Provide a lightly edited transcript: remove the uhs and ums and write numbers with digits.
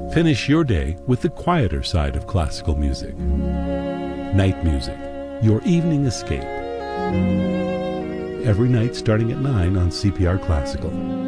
Finish your day with the quieter side of classical music. Night Music, your evening escape. Every night starting at 9 on CPR Classical.